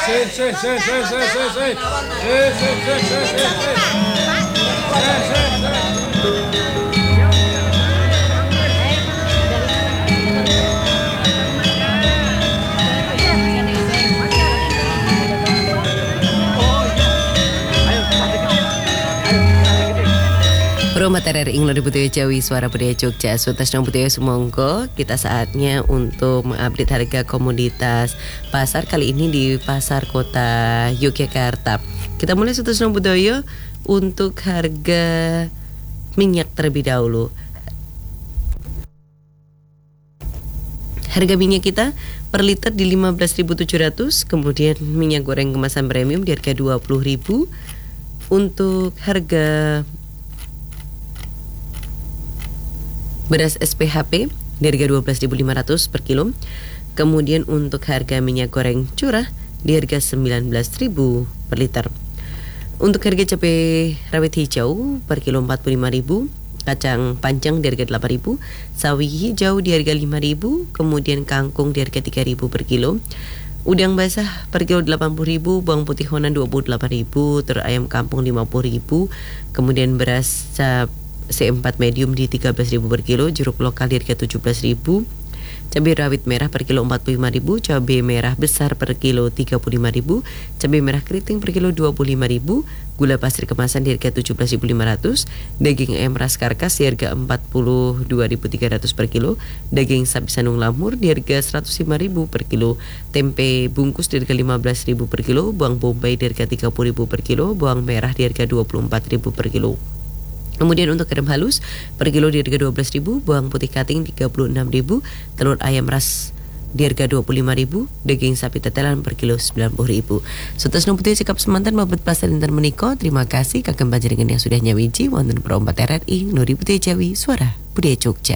Materi Inglo Budaya Jawi Suara Budaya Jogja Sutasna Budaya Sumongko. Kita saatnya untuk mengupdate harga komoditas pasar kali ini di Pasar Kota Yogyakarta. Kita mulai Sutasna Budaya untuk harga minyak terlebih dahulu. Harga minyak kita per liter di 15.700, kemudian minyak goreng kemasan premium di harga 20.000. Untuk harga beras SPHP di harga 12.500 per kilo. Kemudian untuk harga minyak goreng curah di harga 19.000 per liter. Untuk harga cabai rawit hijau per kilo 45.000, kacang panjang di harga 8.000, sawi hijau di harga 5.000, kemudian kangkung di harga 3.000 per kilo. Udang basah per kilo 80.000, bawang putih Honan 28.000, telur ayam kampung 50.000, kemudian beras C4 medium di 13.000 per kilo, jeruk lokal di harga 17.000, cabai rawit merah per kilo 45.000, cabai merah besar per kilo 35.000, cabai merah keriting per kilo 25.000, gula pasir kemasan di harga 17.500, daging ayam ras karkas di harga 42.300 per kilo, daging sapi sandung lamur di harga 105.000 per kilo, tempe bungkus di harga 15.000 per kilo, bawang bombay di harga 30.000 per kilo, bawang merah di harga 24.000 per kilo. Kemudian untuk garam halus per kilo di harga 12.000, bawang putih kating 36.000, telur ayam ras di harga 25.000, daging sapi tetelan per kilo 90.000. Sutasna putih sikap semantan mabet pasar inter meniko. Terima kasih kagem panjenengan yang sudah nyawiji wonten perompat RRI Nuri Putih Jawi Suara Budaya Jogja.